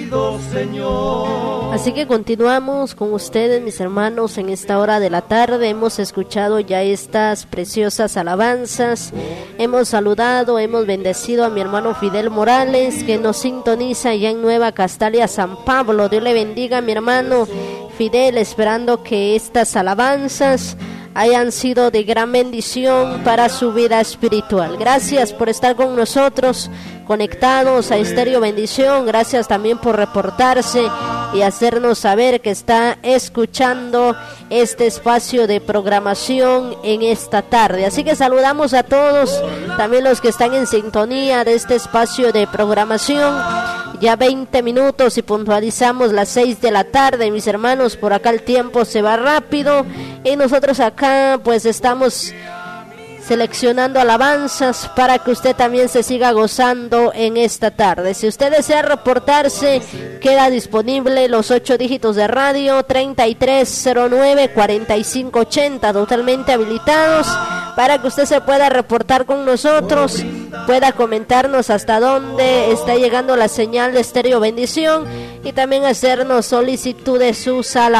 Así que continuamos con ustedes, mis hermanos, en esta hora de la tarde. Hemos escuchado ya estas preciosas alabanzas, hemos saludado, hemos bendecido a mi hermano Fidel Morales, que nos sintoniza ya en Nueva Castalia, San Pablo. Dios le bendiga, mi hermano Fidel, esperando que estas alabanzas hayan sido de gran bendición para su vida espiritual. Gracias por estar con nosotros, conectados a Estéreo Bendición. Gracias también por reportarse y hacernos saber que está escuchando este espacio de programación en esta tarde. Así que saludamos a todos, también los que están en sintonía de este espacio de programación. Ya 20 minutos y puntualizamos las 6 de la tarde, mis hermanos. Por acá el tiempo se va rápido y nosotros acá pues estamos seleccionando alabanzas para que usted también se siga gozando en esta tarde. Si usted desea reportarse, queda disponible los 8 dígitos de radio 3309-4580, totalmente habilitados para que usted se pueda reportar con nosotros, pueda comentarnos hasta dónde está llegando la señal de Estéreo Bendición y también hacernos solicitud de sus alabanzas.